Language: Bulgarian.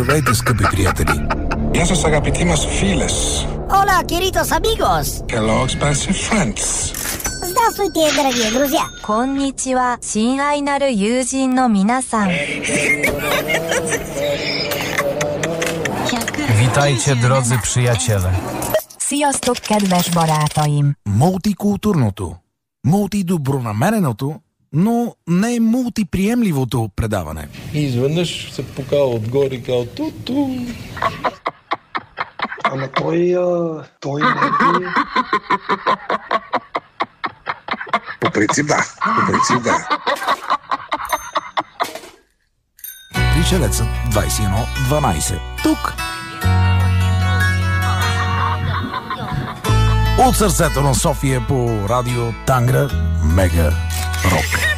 Здравейте, скъпи приятели! Γεια σας αγαπητοί μας φίλες. Hola, queridos amigos. Hello, expensive friends. Здравствуйте, дорогие друзья. こんにちは、親愛なる友人の皆さん。 Witajcie, drodzy przyjaciele. Sziasztok, kedves barátaim. Мултикултурното, мултидобронамереното, но не мултиприемливото предаване. И изведнъж се покава отгоре и казва ту-ту. Ама той не е... По принцип да. Пришелецът 2112. Тук! От сърцето на София по радио Тангра Мега Рок.